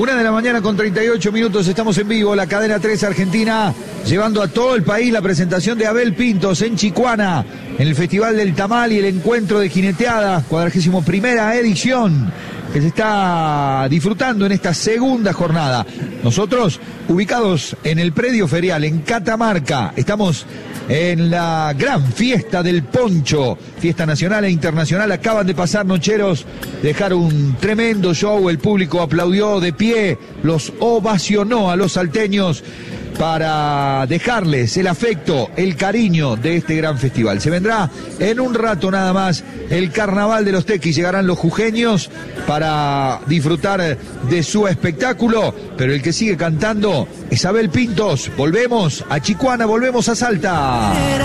1:38 a.m, estamos en vivo, la cadena 3 Argentina, llevando a todo el país la presentación de Abel Pintos en Chicuana, en el Festival del Tamal y el Encuentro de Jineteada, 41ª edición, que se está disfrutando en esta segunda jornada. Nosotros, ubicados en el predio ferial, en Catamarca, estamos en la gran fiesta del poncho, fiesta nacional e internacional. Acaban de pasar nocheros, dejar un tremendo show, el público aplaudió de pie, los ovacionó a los salteños para dejarles el afecto, el cariño de este gran festival. Se vendrá en un rato nada más el Carnaval de los Tequis, llegarán los jujeños para disfrutar de su espectáculo, pero el que sigue cantando es Abel Pintos. Volvemos a Chicuana, volvemos a Salta.